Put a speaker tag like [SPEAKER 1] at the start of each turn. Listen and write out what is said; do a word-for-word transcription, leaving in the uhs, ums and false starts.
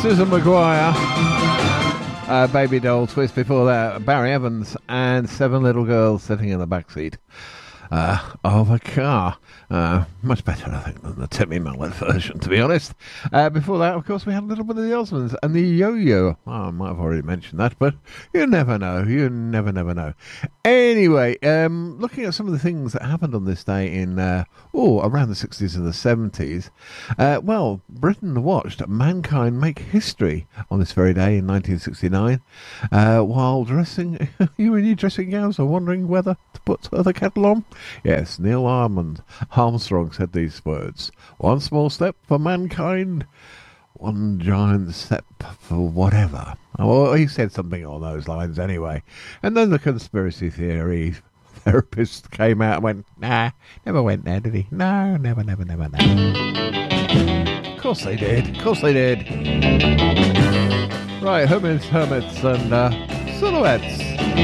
[SPEAKER 1] Susan Maguire, uh, Baby Doll Twist. Before that, Barry Evans and Seven Little Girls Sitting in the Backseat uh, of a Car. Uh, much better, I think, than the Timmy Mallet version, to be honest. Uh, before that, of course, we had a little bit of the Osmonds and the Yo-Yo. Oh, I might have already mentioned that, but you never know. You never, never know. Anyway, um, looking at some of the things that happened on this day in, uh, oh, around the sixties and the seventies, uh, well, Britain watched mankind make history on this very day in nineteen sixty-nine, uh, while dressing, you were in your dressing gowns or wondering whether to put the kettle on? Yes, Neil Armand. Armstrong said these words: one small step for mankind, one giant step for whatever. Well, he said something along those lines anyway. And then the conspiracy theory therapist came out and went, nah, never went there, did he? No, never, never, never, never. Of course they did. Of course they did. Right, Hermits, Hermits and uh, Silhouettes.